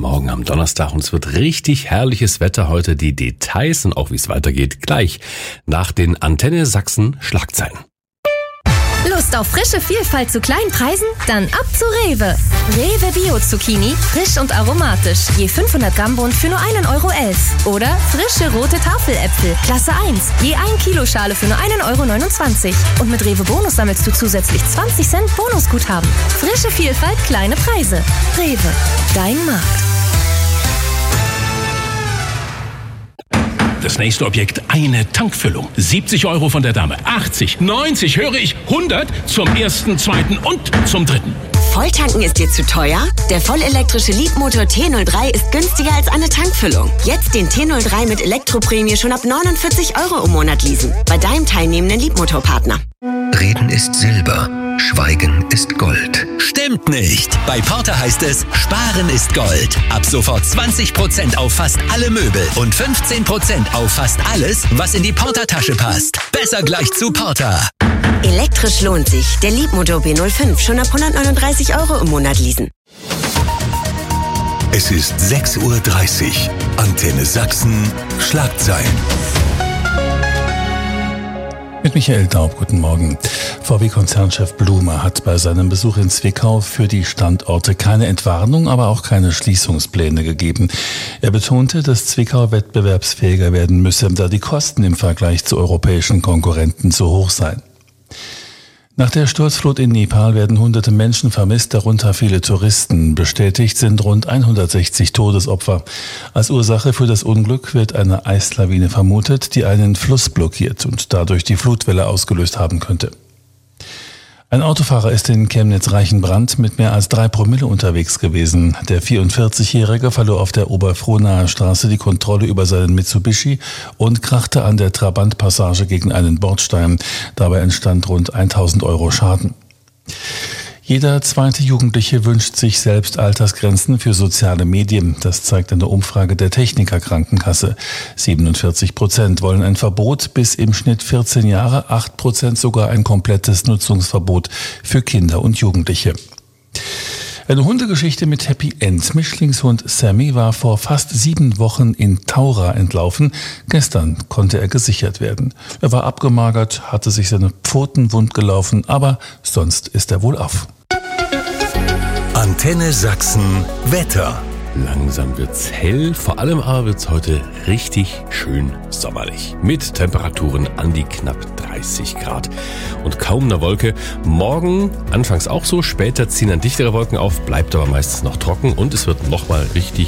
Morgen am Donnerstag und es wird richtig herrliches Wetter heute. Die Details und auch wie es weitergeht gleich nach den Antenne Sachsen Schlagzeilen. Lust auf frische Vielfalt zu kleinen Preisen? Dann ab zu Rewe. Rewe Bio Zucchini, frisch und aromatisch. Je 500 Gramm Bund für nur 1,11 €. Oder frische rote Tafeläpfel, Klasse 1. Je 1 Kilo Schale für nur 1,29 €. Und mit Rewe Bonus sammelst du zusätzlich 20 Cent Bonusguthaben. Frische Vielfalt, kleine Preise. Rewe, dein Markt. Das nächste Objekt, eine Tankfüllung. 70 € von der Dame, 80, 90, höre ich, 100 zum ersten, zweiten und zum dritten. Volltanken ist dir zu teuer? Der vollelektrische Leadmotor T03 ist günstiger als eine Tankfüllung. Jetzt den T03 mit Elektroprämie schon ab 49 € im Monat leasen. Bei deinem teilnehmenden Leadmotorpartner. Reden ist Silber, Schweigen ist Gold. Stimmt nicht. Bei Porter heißt es, Sparen ist Gold. Ab sofort 20% auf fast alle Möbel und 15% auf fast alles, was in die Porter-Tasche passt. Besser gleich zu Porter. Elektrisch lohnt sich. Der Leadmotor B05 schon ab 139 € im Monat leasen. Es ist 6:30 Uhr. Antenne Sachsen Schlagzeilen. Mit Michael Daub, guten Morgen. VW-Konzernchef Blume hat bei seinem Besuch in Zwickau für die Standorte keine Entwarnung, aber auch keine Schließungspläne gegeben. Er betonte, dass Zwickau wettbewerbsfähiger werden müsse, da die Kosten im Vergleich zu europäischen Konkurrenten zu hoch seien. Nach der Sturzflut in Nepal werden hunderte Menschen vermisst, darunter viele Touristen. Bestätigt sind rund 160 Todesopfer. Als Ursache für das Unglück wird eine Eislawine vermutet, die einen Fluss blockiert und dadurch die Flutwelle ausgelöst haben könnte. Ein Autofahrer ist in Chemnitz-Reichenbrand mit mehr als 3 Promille unterwegs gewesen. Der 44-Jährige verlor auf der Oberfrohnaer Straße die Kontrolle über seinen Mitsubishi und krachte an der Trabant-Passage gegen einen Bordstein. Dabei entstand rund 1.000 € Schaden. Jeder zweite Jugendliche wünscht sich selbst Altersgrenzen für soziale Medien. Das zeigt eine Umfrage der Techniker Krankenkasse. 47% wollen ein Verbot bis im Schnitt 14 Jahre, 8% sogar ein komplettes Nutzungsverbot für Kinder und Jugendliche. Eine Hundegeschichte mit Happy End. Mischlingshund Sammy war vor fast 7 Wochen in Taura entlaufen. Gestern konnte er gesichert werden. Er war abgemagert, hatte sich seine Pfoten wund gelaufen, aber sonst ist er wohlauf. Antenne Sachsen Wetter. Langsam wird's hell, vor allem aber wird's heute richtig schön sommerlich. Mit Temperaturen an die knapp 30 Grad und kaum eine Wolke. Morgen anfangs auch so, später ziehen dann dichtere Wolken auf, bleibt aber meistens noch trocken und es wird nochmal richtig